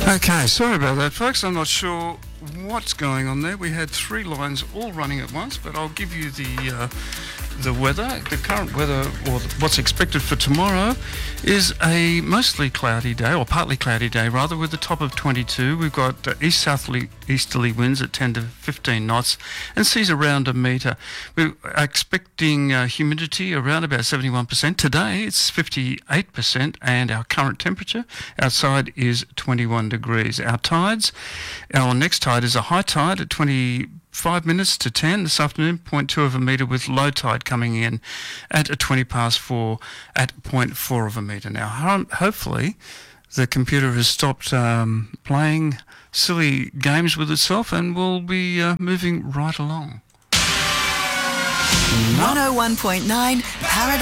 Okay, sorry about that, folks. I'm not sure what's going on there. We had three lines all running at once, but I'll give you the weather. The current weather, or what's expected for tomorrow, is a mostly cloudy day, or partly cloudy day rather, with a top of 22. We've got east-southerly winds at 10 to 15 knots and seas around a metre. We're expecting humidity around about 71%. Today it's 58%, and our current temperature outside is 21 degrees. Our next tide is a high tide at 25 minutes to 10 this afternoon, 0.2 of a metre, with low tide coming in at 20 past 4 at 0.4 of a metre. Now, hopefully the computer has stopped playing silly games with itself and will be moving right along. 101.9 Paradise.